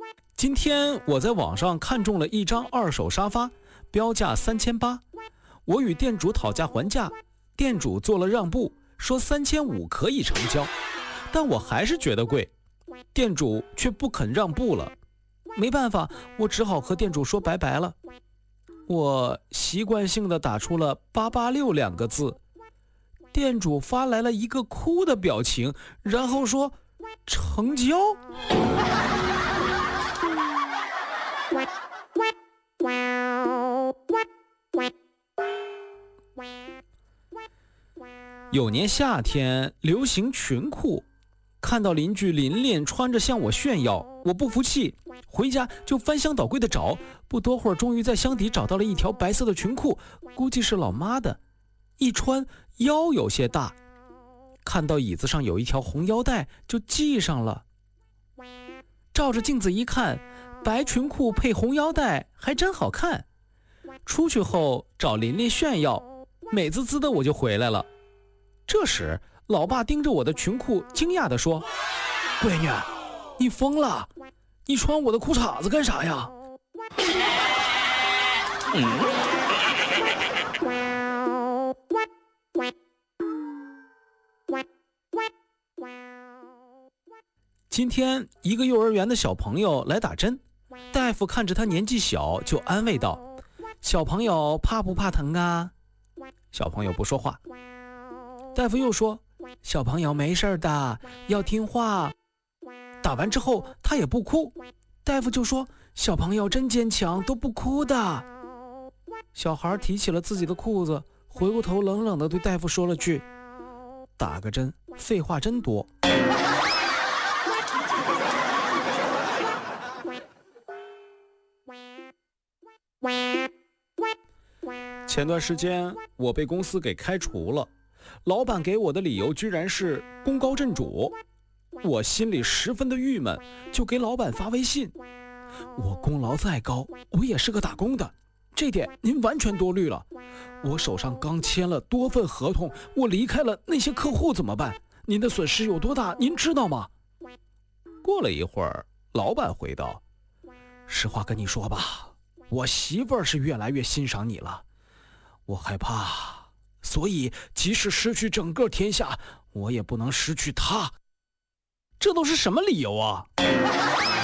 今天我在网上看中了一张二手沙发，标价3800，我与店主讨价还价，店主做了让步，说3500可以成交，但我还是觉得贵，店主却不肯让步了。没办法，我只好和店主说拜拜了。我习惯性地打出了886两个字，店主发来了一个哭的表情，然后说成交。有年夏天流行裙裤，看到邻居琳琳穿着向我炫耀，我不服气，回家就翻箱倒柜的找，不多会儿终于在箱底找到了一条白色的裙裤，估计是老妈的，一穿腰有些大，看到椅子上有一条红腰带就系上了。照着镜子一看，白裙裤配红腰带还真好看。出去后找琳琳炫耀，美滋滋的我就回来了。这时老爸盯着我的裙裤惊讶地说，闺女，你疯了，你穿我的裤衩子干啥呀？今天一个幼儿园的小朋友来打针，大夫看着他年纪小就安慰道，小朋友怕不怕疼啊？小朋友不说话。大夫又说，小朋友没事的，要听话。打完之后他也不哭，大夫就说，小朋友真坚强，都不哭的。小孩提起了自己的裤子，回过头冷冷地对大夫说了句，打个针废话真多。前段时间我被公司给开除了，老板给我的理由居然是功高震主，我心里十分的郁闷，就给老板发微信，我功劳再高，我也是个打工的，这点您完全多虑了，我手上刚签了多份合同，我离开了那些客户怎么办？您的损失有多大您知道吗？过了一会儿，老板回道，实话跟你说吧，我媳妇儿是越来越欣赏你了，我害怕，所以即使失去整个天下，我也不能失去她。这都是什么理由啊？